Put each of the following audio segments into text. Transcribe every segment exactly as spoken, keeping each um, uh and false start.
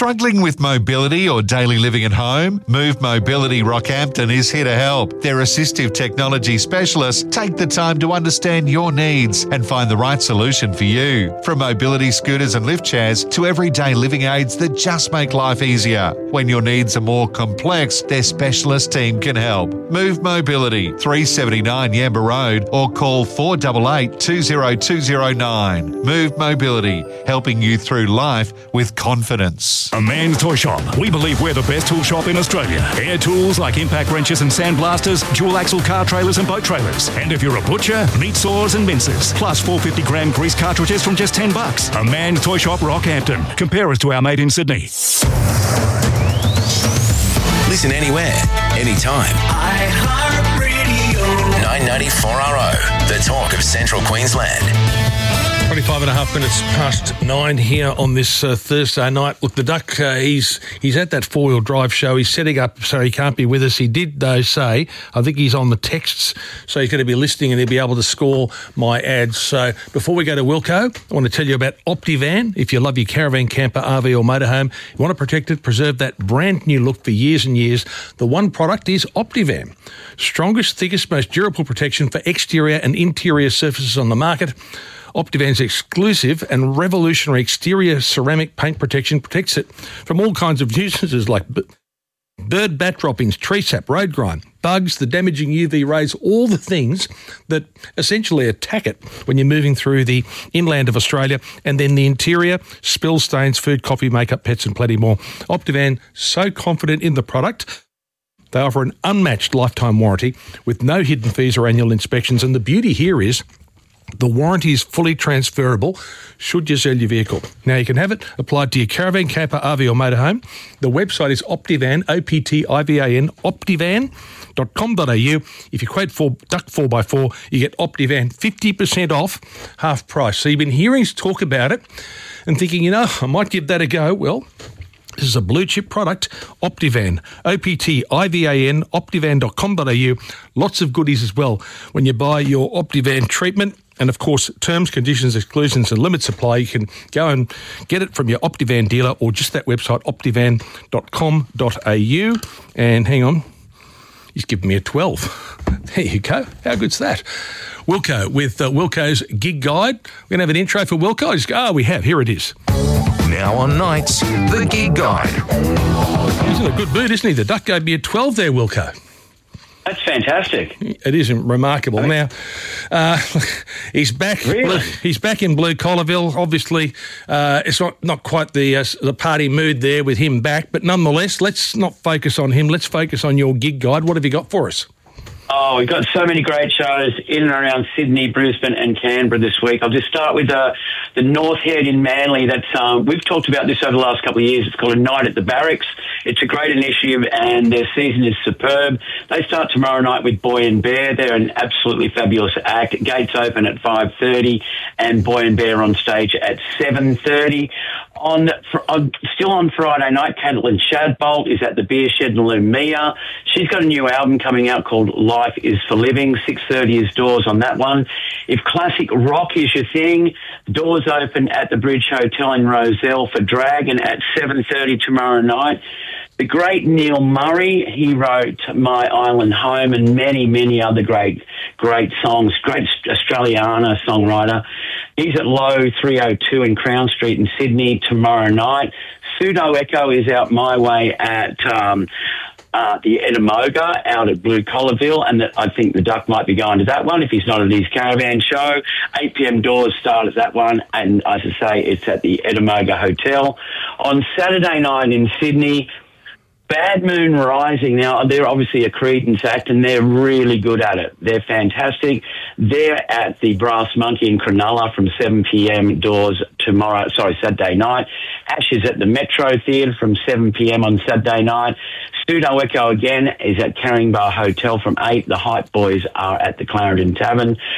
Struggling with mobility or daily living at home? Move Mobility Rockhampton is here to help. Their assistive technology specialists take the time to understand your needs and find the right solution for you. From mobility scooters and lift chairs to everyday living aids that just make life easier. When your needs are more complex, their specialist team can help. Move Mobility, three seventy-nine Yamba Road, or call four eight eight, two zero two zero nine. Move Mobility, helping you through life with confidence. A Man's Toy Shop. We believe we're the best tool shop in Australia. Air tools like impact wrenches and sandblasters, dual axle car trailers and boat trailers. And if you're a butcher, meat saws and mincers. Plus four hundred fifty gram grease cartridges from just ten bucks. A Man's Toy Shop, Rockhampton. Compare us to our mate in Sydney. Listen anywhere, anytime. iHeartRadio. nine ninety-four R O, the talk of Central Queensland. twenty-five and a half minutes past nine here on this uh, Thursday night. Look, the Duck, uh, he's he's at that four-wheel drive show. He's setting up so he can't be with us. He did, though, say, I think he's on the texts, so he's going to be listening and he'll be able to score my ads. So before we go to Wilco, I want to tell you about Optivan. If you love your caravan, camper, R V or motorhome, you want to protect it, preserve that brand new look for years and years, the one product is Optivan. Strongest, thickest, most durable protection for exterior and interior surfaces on the market. Optivan's exclusive and revolutionary exterior ceramic paint protection protects it from all kinds of nuisances like b- bird bat droppings, tree sap, road grime, bugs, the damaging U V rays, all the things that essentially attack it when you're moving through the inland of Australia, and then the interior, spill stains, food, coffee, makeup, pets and plenty more. Optivan, so confident in the product. They offer an unmatched lifetime warranty with no hidden fees or annual inspections, and the beauty here is the warranty is fully transferable should you sell your vehicle. Now, you can have it applied to your caravan, camper, R V or motorhome. The website is Optivan, O P T I V A N, optivan dot com dot a u. If you quote for Duck four by four, you get Optivan fifty percent off, half price. So you've been hearing us talk about it and thinking, you know, I might give that a go. Well, this is a blue chip product, Optivan, O P T I V A N, optivan dot com dot a u. Lots of goodies as well when you buy your Optivan treatment. And, of course, terms, conditions, exclusions and limit supply. You can go and get it from your Optivan dealer or just that website, optivan dot com dot a u. And hang on, he's given me a twelve. There you go. How good's that? Wilco with uh, Wilco's Gig Guide. We're going to have an intro for Wilco. I just go, oh, we have. Here it is. Now on nights, the Gig Guide. He's in a good mood, isn't he? The Duck gave me a twelve there, Wilco. That's fantastic. It is remarkable. I mean, now, uh, he's back. Really? Blue, he's back in Blue Collarville. Obviously, uh, it's not, not quite the uh, the party mood there with him back, but nonetheless, let's not focus on him. Let's focus on your Gig Guide. What have you got for us? Oh, we've got so many great shows in and around Sydney, Brisbane and Canberra this week. I'll just start with uh, the North Head in Manly. That's um, we've talked about this over the last couple of years. It's called A Night at the Barracks. It's a great initiative and their season is superb. They start tomorrow night with Boy and Bear. They're an absolutely fabulous act. Gates open at five thirty and Boy and Bear on stage at seven thirty. On, on still on Friday night, Caitlin Shadbolt is at the Beer Shed in Lumia. She's got a new album coming out called Life is for Living. six thirty is doors on that one. If classic rock is your thing, doors open at the Bridge Hotel in Rozelle for Dragon at seven thirty tomorrow night. The great Neil Murray, he wrote My Island Home and many, many other great, great songs. Great Australiana songwriter. He's at Low three oh two in Crown Street in Sydney tomorrow night. Pseudo Echo is out my way at um, uh, the Edamoga out at Blue Collarville, and that I think the Duck might be going to that one if he's not at his caravan show. eight p.m. doors start at that one, and as I say, it's at the Edamoga Hotel. On Saturday night in Sydney, Bad Moon Rising. Now, they're obviously a Creedence act, and they're really good at it. They're fantastic. They're at the Brass Monkey in Cronulla from seven p.m. doors tomorrow, sorry, Saturday night. Ash is at the Metro Theatre from seven p.m. on Saturday night. Pseudo Echo again is at Caringbah Hotel from eight. The Hype Boys are at the Clarendon Tavern.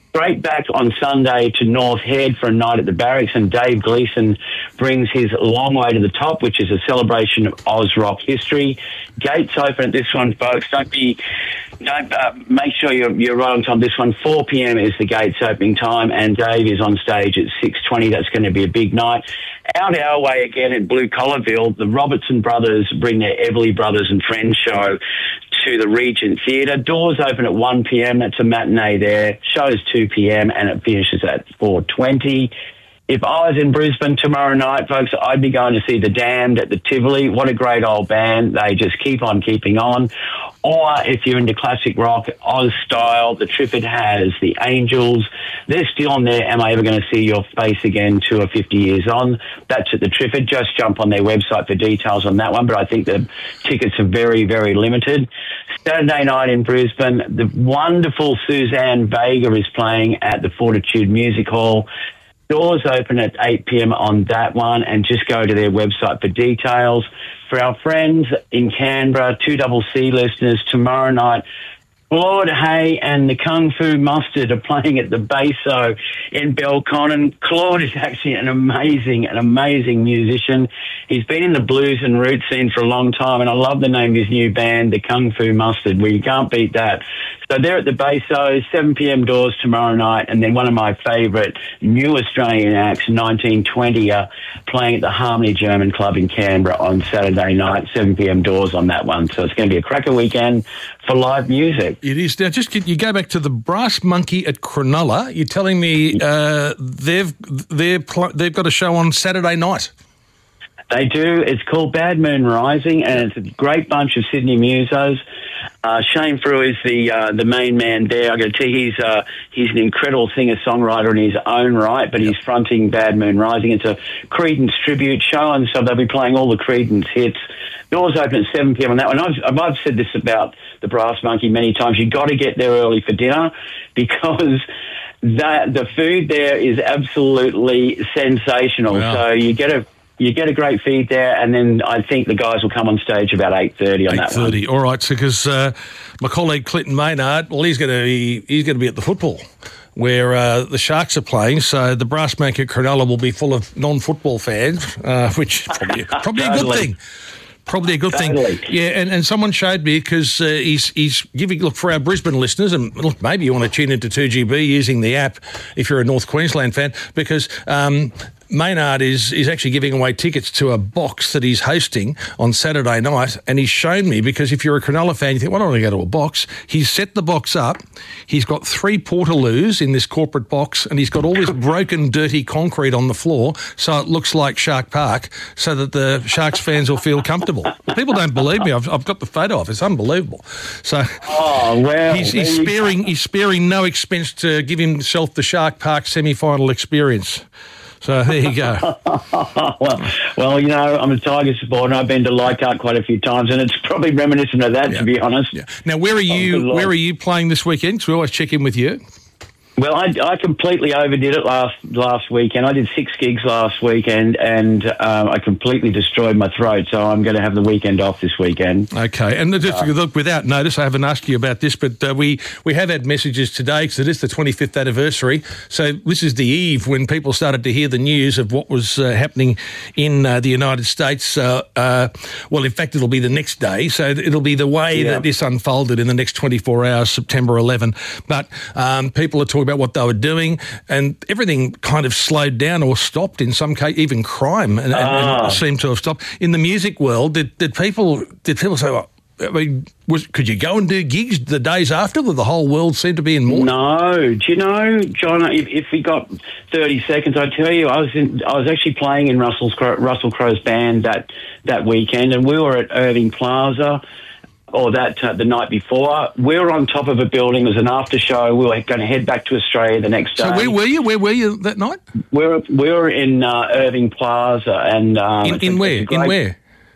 Straight back on Sunday to North Head for a night at the Barracks, and Dave Gleeson brings his Long Way to the Top, which is a celebration of Oz rock history. Gates open at this one, folks. Don't be, don't uh, make sure you're, you're right on time. This one, four p.m. is the gates opening time, and Dave is on stage at six twenty. That's going to be a big night. Out our way again at Blue Collarville, the Robertson Brothers bring their Everly Brothers and Friends show to the Regent Theatre. Doors open at one p.m. That's a matinee there. Show's two p.m. and it finishes at four twenty. If I was in Brisbane tomorrow night, folks, I'd be going to see The Damned at the Tivoli. What a great old band. They just keep on keeping on. Or if you're into classic rock, Oz style, the Triffid has the Angels. They're still on there. Am I ever going to see your face again? Tour fifty years on. That's at the Triffid. Just jump on their website for details on that one. But I think the tickets are very, very limited. Saturday night in Brisbane, the wonderful Suzanne Vega is playing at the Fortitude Music Hall. Doors open at eight p.m. on that one, and just go to their website for details. For our friends in Canberra, two double C listeners, tomorrow night, Claude Hay and the Kung Fu Mustard are playing at the Baso in Belconnen. Claude is actually an amazing, an amazing musician. He's been in the blues and root scene for a long time, and I love the name of his new band, the Kung Fu Mustard, where you can't beat that. So they're at the Baso, seven p.m. doors tomorrow night, and then one of my favourite new Australian acts, nineteen twenty, are playing at the Harmony German Club in Canberra on Saturday night, seven p.m. doors on that one. So it's going to be a cracker weekend for live music. It is. Now, just you go back to the Brass Monkey at Cronulla. You're telling me uh, they've they've they've got a show on Saturday night. They do. It's called Bad Moon Rising, and it's a great bunch of Sydney musos. Uh, Shane Frew is the uh, the main man there. I got to tell you, he's uh, he's an incredible singer-songwriter in his own right, but he's fronting Bad Moon Rising. It's a Creedence tribute show, and so they'll be playing all the Creedence hits. Doors open at seven p.m. on that one. I've, I've said this about the Brass Monkey many times. You've got to get there early for dinner, because that the food there is absolutely sensational. Wow. So you get a You get a great feed there, and then I think the guys will come on stage about eight thirty on that one. eight thirty, all right. So because uh, my colleague Clinton Maynard, well, he's going to be he's going to be at the football where uh, the Sharks are playing. So the Brass Monkey at Cronulla will be full of non-football fans, uh, which probably probably a good thing. Probably a good totally. thing. Yeah, and, and someone showed me, because uh, he's he's giving, look, for our Brisbane listeners, and look, maybe you want to tune into two G B using the app if you're a North Queensland fan, because um, Maynard is, is actually giving away tickets to a box that he's hosting on Saturday night, and he's shown me, because if you're a Cronulla fan, you think, well, I don't want to go to a box. He's set the box up. He's got three portaloos in this corporate box, and he's got all this broken, dirty concrete on the floor, so it looks like Shark Park, so that the Sharks fans will feel comfortable. People don't believe me. I've, I've got the photo of it. It's unbelievable. So oh, well, he's, he's sparing he's sparing no expense to give himself the Shark Park semi-final experience. So there you go. well, well, you know, I'm a Tiger supporter, and I've been to Leichhardt quite a few times, and it's probably reminiscent of that, yeah. to be honest. Yeah. Now, where are you? Where are you playing this weekend? Because we always check in with you. Well, I, I completely overdid it last last weekend. I did six gigs last weekend, and um, I completely destroyed my throat, so I'm going to have the weekend off this weekend. Okay, and just, uh, look, without notice, I haven't asked you about this, but uh, we, we have had messages today, because it is the twenty-fifth anniversary, so this is the eve when people started to hear the news of what was uh, happening in uh, the United States. Uh, uh, well, in fact, it'll be the next day, so it'll be the way yeah. that this unfolded in the next twenty-four hours, September eleventh. But um, people are talking about what they were doing, and everything kind of slowed down or stopped in some case. Even crime and, ah. and seemed to have stopped. In the music world, did, did people did people say, well, I mean, was, could you go and do gigs the days after, where the whole world seemed to be in mourning? No. Do you know, John, if, if we got thirty seconds, I tell you, I was in, I was actually playing in Russell's, Russell Crowe's band that, that weekend, and we were at Irving Plaza, or that uh, the night before. We were on top of a building. It was an after show. We were going to head back to Australia the next day. So where were you? Where were you that night? We were, we were in uh, Irving Plaza. and um, In, in where? Great, in where?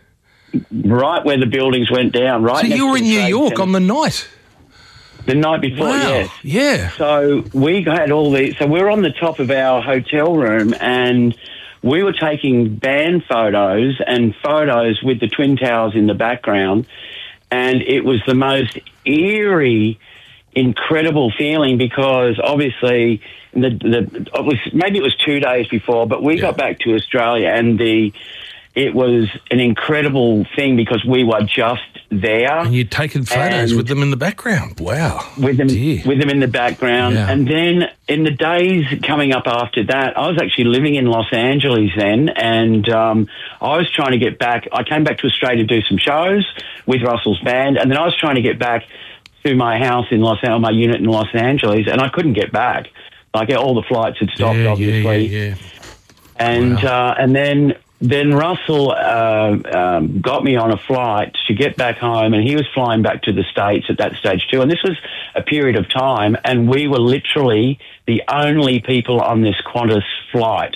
Right where the buildings went down. Right. So you were in New York on the night? The night before, wow. yes. Yeah. So we had all these. So we were on the top of our hotel room, and we were taking band photos and photos with the Twin Towers in the background. And it was the most eerie, incredible feeling because obviously the, the it was, maybe it was two days before, but we yeah. got back to Australia and the it was an incredible thing because we were just there. And you'd taken photos with them in the background. Wow. With them, Dear. with them in the background. Yeah. And then in the days coming up after that, I was actually living in Los Angeles then, and um, I was trying to get back. I came back to Australia to do some shows with Russell's band, and then I was trying to get back to my house in Los Angeles, my unit in Los Angeles, and I couldn't get back. Like all the flights had stopped, yeah, obviously. Yeah, yeah, yeah. And, Wow. uh, and then... Then Russell uh, um, got me on a flight to get back home, and he was flying back to the States at that stage too. And this was a period of time, and we were literally the only people on this Qantas flight.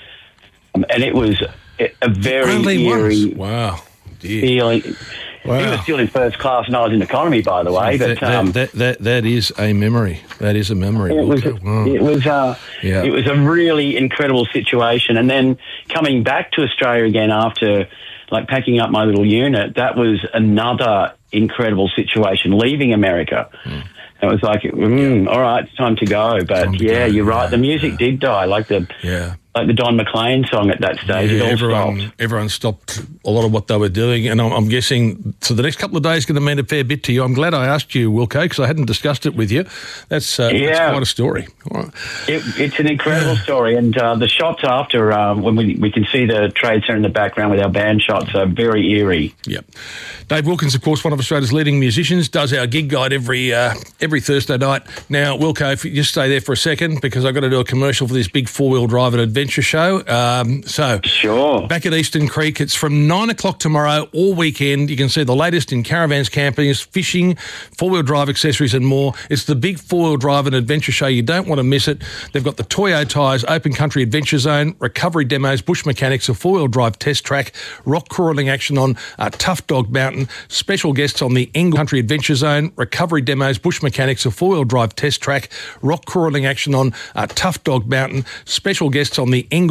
Um, and it was a, a very Only eerie ones. Wow. Dear. feeling. Wow. He was still in first class, and I was in economy, by the way. That, But um, that, that, that, that is a memory. That is a memory. It was, Okay. Wow. it was, uh, Yeah. it was a really incredible situation. And then coming back to Australia again after, like, packing up my little unit, that was another incredible situation. Leaving America, mm. it was like, mm, all right, it's time to go. But Time to yeah, go, you're right. yeah, The music yeah. did die, like the Yeah. like the Don McLean song at that stage. Yeah, it all everyone, stopped. everyone stopped a lot of what they were doing, and I'm, I'm guessing so the next couple of days going to mean a fair bit to you. I'm glad I asked you, Wilco, because I hadn't discussed it with you. That's, uh, Yeah. that's quite a story. All right. It, it's an incredible story, and uh, the shots after, um, when we we can see the trade center in the background with our band shots, are very eerie. Yep. Dave Wilkins, of course, one of Australia's leading musicians, does our gig guide every uh, every Thursday night. Now, Wilco, if you just stay there for a second, because I've got to do a commercial for this big four-wheel drive and adventure show. Um, so, Sure. back at Eastern Creek, it's from nine o'clock tomorrow, all weekend. You can see the latest in caravans, camping, fishing, four-wheel drive accessories and more. It's the big four-wheel drive and adventure show. You don't want to miss it. They've got the Toyo Tyres Open Country Adventure Zone, recovery demos, bush mechanics, a four-wheel drive test track, rock crawling action on uh, Tough Dog Mountain, special guests on the Engle Country Adventure Zone, recovery demos, bush mechanics, a four-wheel drive test track, rock crawling action on uh, Tough Dog Mountain, special guests on the Engle